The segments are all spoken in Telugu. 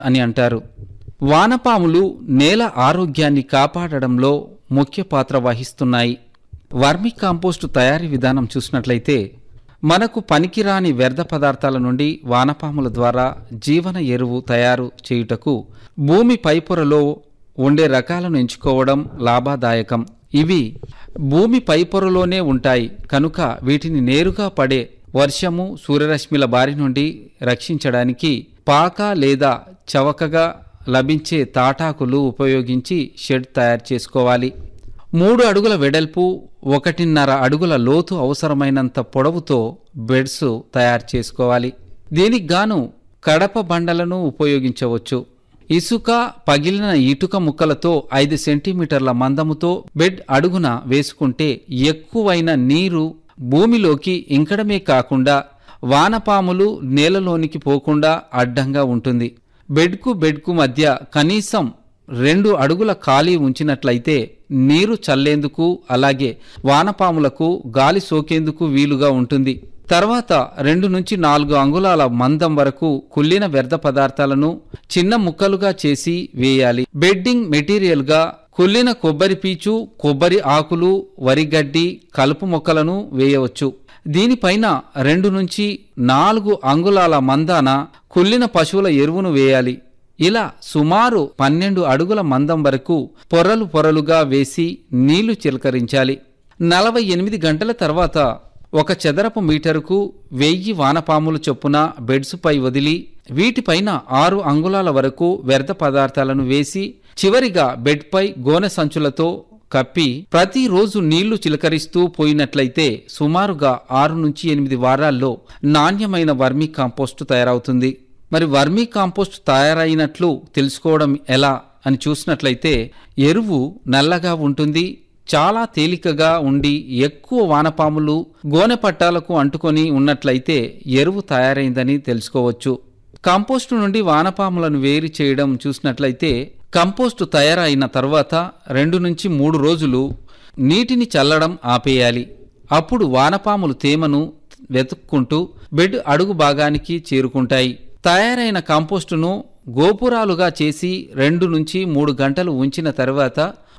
అని అంటారు. వానపాములు నేల ఆరోగ్యాన్ని కాపాడడంలో ముఖ్య పాత్ర వహిస్తున్నాయి. వర్మీ కాంపోస్టు తయారీ విధానం చూసినట్లయితే మనకు పనికిరాని వ్యర్థ పదార్థాల నుండి వానపాముల ద్వారా జీవన ఎరువు తయారు చేయుటకు భూమి పైపొరలో ఉండే రకాలను ఎంచుకోవడం లాభదాయకం. ఇవి భూమి పైపొరలోనే ఉంటాయి కనుక వీటిని నేరుగా పడే వర్షము, సూర్యరశ్మిల బారి నుండి రక్షించడానికి పాక లేదా చవకగా లభించే తాటాకులు ఉపయోగించి షెడ్ తయారు చేసుకోవాలి. 3 అడుగుల వెడల్పు, 1.5 అడుగుల లోతు అవసరమైనంత పొడవుతో బెడ్స్ తయారు చేసుకోవాలి. దీనికి గాను కడప బండలను ఉపయోగించవచ్చు. ఇసుక, పగిలిన ఇటుక ముక్కలతో 5 సెంటీమీటర్ల మందముతో బెడ్ అడుగున వేసుకుంటే ఎక్కువైన నీరు భూమిలోకి ఇంకడమే కాకుండా వానపాములు నేలలోనికి పోకుండా అడ్డంగా ఉంటుంది. బెడ్కు మధ్య కనీసం 2 అడుగుల ఖాళీ ఉంచినట్లయితే నీరు చల్లేందుకు అలాగే వానపాములకు గాలి సోకేందుకు వీలుగా ఉంటుంది. తర్వాత 2 నుంచి 4 అంగుళాల మందం వరకు కుళ్ళిన వ్యర్థ పదార్థాలను చిన్న ముక్కలుగా చేసి వేయాలి. బెడ్డింగ్ మెటీరియల్గా కుళ్ళిన కొబ్బరి పీచు, కొబ్బరి ఆకులు, వరిగడ్డి, కలుపు మొక్కలను వేయవచ్చు. దీనిపైన 2 నుంచి 4 అంగుళాల మందాన కుళ్ళిన పశువుల ఎరువును వేయాలి. ఇలా సుమారు 12 అడుగుల మందం వరకు పొరలుగా వేసి నీళ్లు చిలకరించాలి. 48 గంటల తర్వాత 1 చదరపు మీటరుకు 1000 వానపాములు చొప్పున బెడ్సుపై వదిలి వీటిపైన 6 అంగుళాల వరకు వ్యర్థ పదార్థాలను వేసి చివరిగా బెడ్పై గోనె సంచులతో కప్పి ప్రతిరోజు నీళ్లు చిలకరిస్తూ పోయినట్లయితే సుమారుగా 6 నుంచి 8 వారాల్లో నాణ్యమైన వర్మీ కాంపోస్టు తయారవుతుంది. మరి వర్మీ కాంపోస్ట్ తయారైనట్లు తెలుసుకోవడం ఎలా అని చూసినట్లయితే ఎరువు నల్లగా ఉంటుంది, చాలా తేలికగా ఉండి ఎక్కువ వానపాములు గోనె పట్టాలకు అంటుకొని ఉన్నట్లయితే ఎరువు తయారైందని తెలుసుకోవచ్చు. కంపోస్టు నుండి వానపాములను వేరు చేయడం చూసినట్లయితే కంపోస్టు తయారైన తర్వాత 2 నుంచి 3 రోజులు నీటిని చల్లడం ఆపేయాలి. అప్పుడు వానపాములు తేమను వెతుక్కుంటూ బెడ్ అడుగు భాగానికి చేరుకుంటాయి. తయారైన కంపోస్టును గోపురాలుగా చేసి 2 నుంచి 3 గంటలు ఉంచిన తర్వాత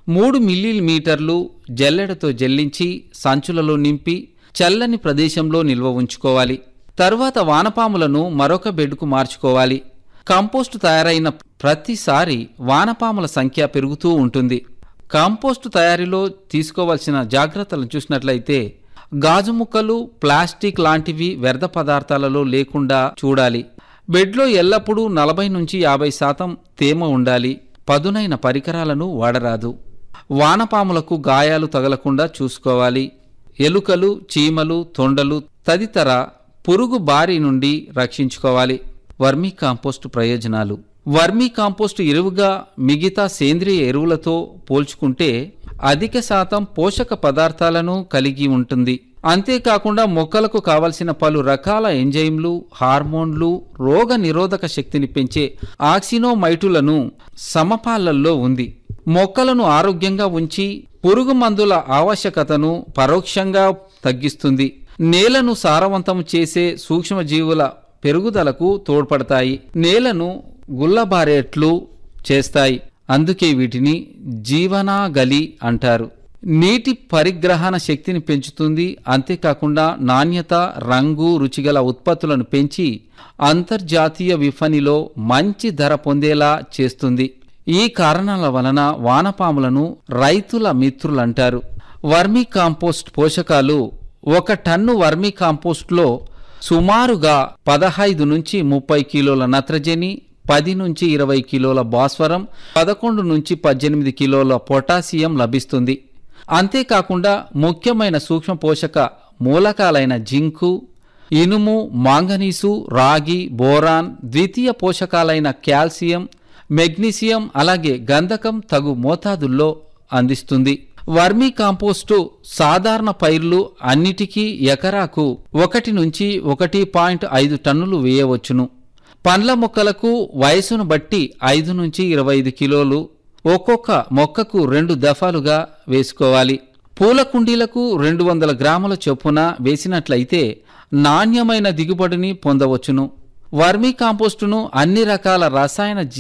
3 మిల్లీమీటర్లు జల్లెడతో జల్లించి సంచులలో నింపి చల్లని ప్రదేశంలో నిల్వ ఉంచుకోవాలి. తర్వాత వానపాములను మరొక బెడ్కు మార్చుకోవాలి. కంపోస్టు తయారైన ప్రతిసారి వానపాముల సంఖ్య పెరుగుతూ ఉంటుంది. కంపోస్టు తయారీలో తీసుకోవాల్సిన జాగ్రత్తలను చూసినట్లయితే గాజు ముక్కలు, ప్లాస్టిక్ లాంటివి వ్యర్థ పదార్థాలలో లేకుండా చూడాలి. బెడ్లో ఎల్లప్పుడూ 40 నుంచి 50% తేమ ఉండాలి. పదునైన పరికరాలను వాడరాదు. వానపాములకు గాయాలు తగలకుండా చూసుకోవాలి. ఎలుకలు, చీమలు, తొండలు తదితర పురుగు బారి నుండి రక్షించుకోవాలి. వర్మీ కాంపోస్టు ప్రయోజనాలు. వర్మీ కాంపోస్టు ఎరువుగా మిగతా సేంద్రియ ఎరువులతో పోల్చుకుంటే అధిక శాతం పోషక పదార్థాలను కలిగి ఉంటుంది. అంతేకాకుండా మొక్కలకు కావలసిన పలు రకాల ఎంజైమ్లు, హార్మోన్లు, రోగ నిరోధక శక్తిని పెంచే ఆక్సినోమైటులను సమపాలల్లో ఉంది. మొక్కలను ఆరోగ్యంగా ఉంచి పురుగు మందుల ఆవశ్యకతను పరోక్షంగా తగ్గిస్తుంది. నేలను సారవంతం చేసే సూక్ష్మజీవుల పెరుగుదలకు తోడ్పడతాయి. నేలను గుల్లబారేట్లు చేస్తాయి. అందుకే వీటిని జీవనాగలి అంటారు. నీటి పరిగ్రహణ శక్తిని పెంచుతుంది. అంతేకాకుండా నాణ్యత, రంగు, రుచిగల ఉత్పత్తులను పెంచి అంతర్జాతీయ విపణిలో మంచి ధర పొందేలా చేస్తుంది. ఈ కారణాల వలన వానపాములను రైతుల మిత్రులంటారు. వర్మీ కాంపోస్ట్ పోషకాలు 1 టన్ను వర్మీ కాంపోస్ట్లో సుమారుగా 15 నుంచి 30 కిలోల నత్రజని, 10 నుంచి 20 కిలోల భాస్వరం, 11 నుంచి 18 కిలోల పొటాషియం లభిస్తుంది. అంతేకాకుండా ముఖ్యమైన సూక్ష్మ పోషక మూలకాలైన జింకు, ఇనుము, మాంగనీసు, రాగి, బోరాన్, ద్వితీయ పోషకాలైన కాల్షియం, మెగ్నీషియం అలాగే గంధకం తగు మోతాదుల్లో అందిస్తుంది. వర్మీ కాంపోస్టు సాధారణ పైర్లు అన్నిటికీ ఎకరాకు 1 నుంచి 1.5 టన్నులు వేయవచ్చును. పండ్ల మొక్కలకు వయసును బట్టి 5 నుంచి 25 కిలోలు ఒక్కొక్క మొక్కకు 2 దఫాలుగా వేసుకోవాలి. పూల కుండీలకు 200 గ్రాముల చొప్పున వేసినట్లయితే నాణ్యమైన దిగుబడిని పొందవచ్చును. వర్మీ కాంపోస్టును అన్ని రకాల రసాయన